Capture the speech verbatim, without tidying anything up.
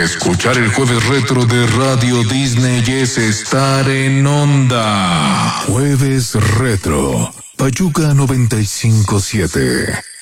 Escuchar el Jueves Retro de Radio Disney es estar en onda. Jueves Retro, Pachuca noventa y cinco punto siete.